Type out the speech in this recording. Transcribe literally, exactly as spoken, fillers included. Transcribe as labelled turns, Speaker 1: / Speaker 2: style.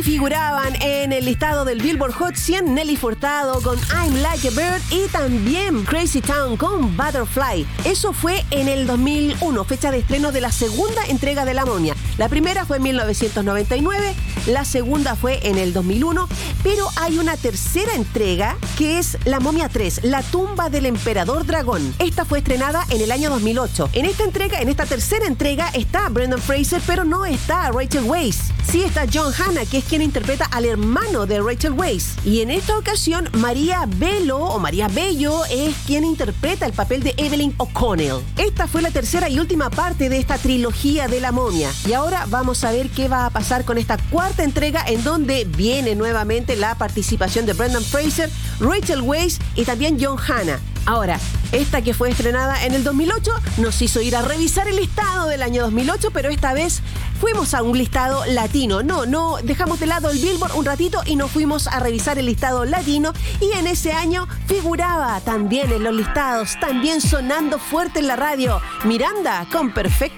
Speaker 1: figuraban en el listado del Billboard Hot cien Nelly Furtado con I'm Like a Bird y también Crazy Town con Butterfly. Eso fue en el dos mil uno, fecha de estreno de la segunda entrega de La Momia. La primera fue en mil novecientos noventa y nueve, la segunda fue en el dos mil uno, pero hay una tercera entrega que es La Momia tres, La tumba del emperador dragón. Esta fue estrenada en el año dos mil ocho. En esta entrega, en esta tercera entrega está Brendan Fraser, pero no está Rachel Weisz. Sí está John Hannah, que es quien interpreta al hermano de Rachel Weisz. Y en esta ocasión, María Bello, o María Bello, es quien interpreta el papel de Evelyn O'Connell. Esta fue la tercera y última parte de esta trilogía de La Momia. Y ahora vamos a ver qué va a pasar con esta cuarta entrega, en donde viene nuevamente la participación de Brendan Fraser, Rachel Weisz y también John Hannah. Ahora, esta que fue estrenada en el dos mil ocho nos hizo ir a revisar el listado del año dos mil ocho, pero esta vez fuimos a un listado latino. No, no, dejamos de lado el Billboard un ratito y nos fuimos a revisar el listado latino, y en ese año figuraba también en los listados, también sonando fuerte en la radio, Miranda con Perfecto